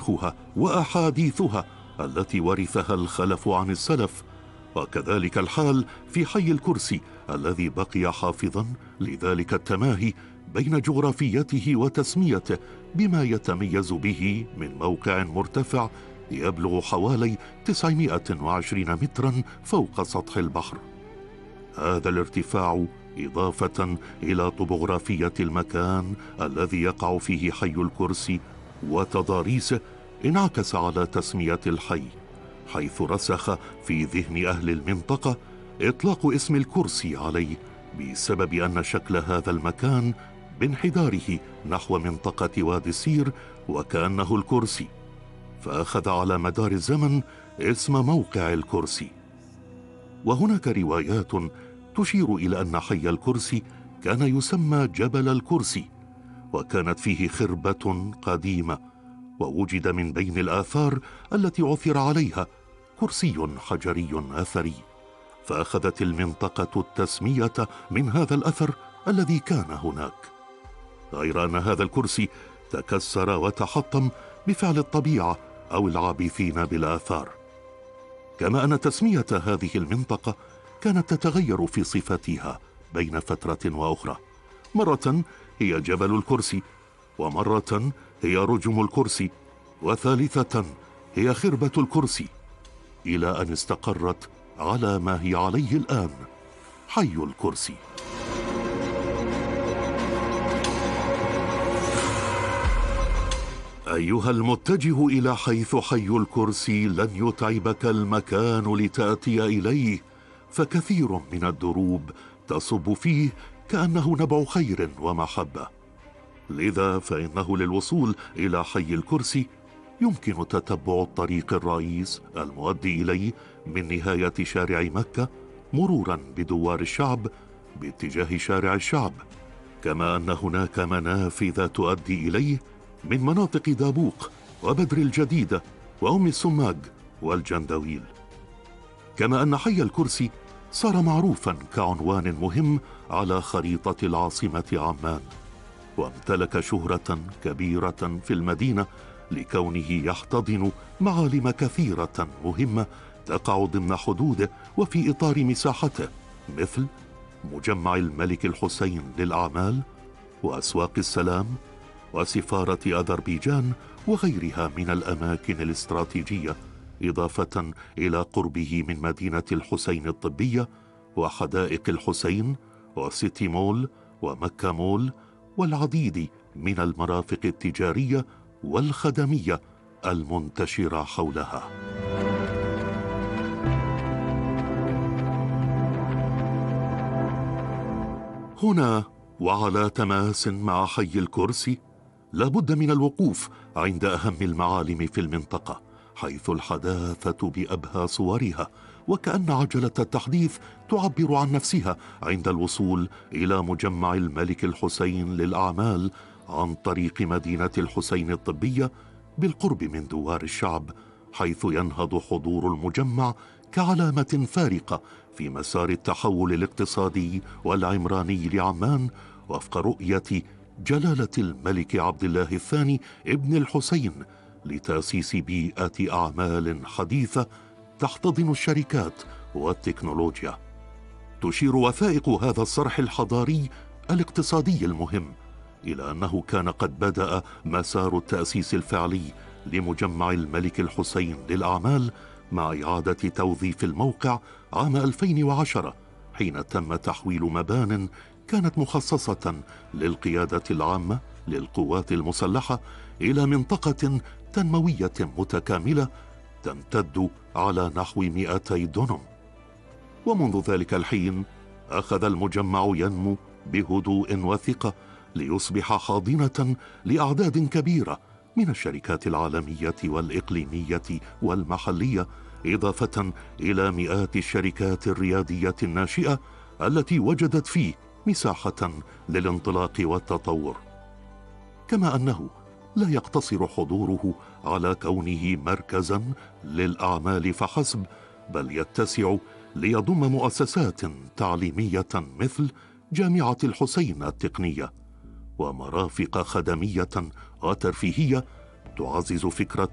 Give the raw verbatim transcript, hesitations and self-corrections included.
تاريخها وأحاديثها التي ورثها الخلف عن السلف. وكذلك الحال في حي الكرسي الذي بقي حافظا لذلك التماهي بين جغرافيته وتسميته بما يتميز به من موقع مرتفع يبلغ حوالي تسعمائة وعشرين مترا فوق سطح البحر. هذا الارتفاع إضافة إلى طبوغرافية المكان الذي يقع فيه حي الكرسي وتضاريسه انعكس على تسمية الحي، حيث رسخ في ذهن أهل المنطقة إطلاق اسم الكرسي عليه بسبب أن شكل هذا المكان بانحداره نحو منطقة وادي السير وكأنه الكرسي، فأخذ على مدار الزمن اسم موقع الكرسي. وهناك روايات تشير إلى أن حي الكرسي كان يسمى جبل الكرسي، وكانت فيه خربة قديمة، ووجد من بين الآثار التي عثر عليها كرسي حجري أثري، فأخذت المنطقة التسمية من هذا الأثر الذي كان هناك، غير أن هذا الكرسي تكسر وتحطم بفعل الطبيعة أو العابثين بالآثار. كما أن تسمية هذه المنطقة كانت تتغير في صفتها بين فترة وأخرى، مرة هي جبل الكرسي، ومرة هي رجم الكرسي، وثالثة هي خربة الكرسي، إلى أن استقرت على ما هي عليه الآن، حي الكرسي. أيها المتجه إلى حيث حي الكرسي، لن يتعبك المكان لتأتي إليه، فكثير من الدروب تصب فيه كأنه نبع خير ومحبة، لذا فإنه للوصول إلى حي الكرسي يمكن تتبع الطريق الرئيس المؤدي إليه من نهاية شارع مكة مرورا بدوار الشعب باتجاه شارع الشعب، كما أن هناك منافذ تؤدي إليه من مناطق دابوق وبدر الجديدة وأم السماج والجندويل. كما أن حي الكرسي صار معروفا كعنوان مهم على خريطة العاصمة عمان، وامتلك شهرة كبيرة في المدينة لكونه يحتضن معالم كثيرة مهمة تقع ضمن حدوده وفي إطار مساحته، مثل مجمع الملك الحسين للأعمال وأسواق السلام وسفارة أذربيجان وغيرها من الأماكن الاستراتيجية، إضافة إلى قربه من مدينة الحسين الطبية وحدائق الحسين وسيتي مول ومكة مول والعديد من المرافق التجارية والخدمية المنتشرة حولها. هنا وعلى تماس مع حي الكرسي لابد من الوقوف عند أهم المعالم في المنطقة، حيث الحداثة بأبهى صورها، وكأن عجلة التحديث تعبر عن نفسها عند الوصول إلى مجمع الملك الحسين للأعمال عن طريق مدينة الحسين الطبية بالقرب من دوار الشعب، حيث ينهض حضور المجمع كعلامة فارقة في مسار التحول الاقتصادي والعمراني لعمان وفق رؤية جلالة الملك عبد الله الثاني ابن الحسين لتأسيس بيئة أعمال حديثة تحتضن الشركات والتكنولوجيا. تشير وثائق هذا الصرح الحضاري الاقتصادي المهم إلى أنه كان قد بدأ مسار التأسيس الفعلي لمجمع الملك الحسين للأعمال مع إعادة توظيف الموقع عام ألفين وعشرة، حين تم تحويل مبان كانت مخصصة للقيادة العامة للقوات المسلحة إلى منطقة تنموية متكاملة تمتد على نحو مئتي دونم. ومنذ ذلك الحين أخذ المجمع ينمو بهدوء وثقة ليصبح حاضنة لأعداد كبيرة من الشركات العالمية والإقليمية والمحلية، إضافة إلى مئات الشركات الريادية الناشئة التي وجدت فيه مساحة للانطلاق والتطور. كما أنه لا يقتصر حضوره على كونه مركزا للأعمال فحسب، بل يتسع ليضم مؤسسات تعليمية مثل جامعة الحسين التقنية ومرافق خدمية وترفيهية تعزز فكرة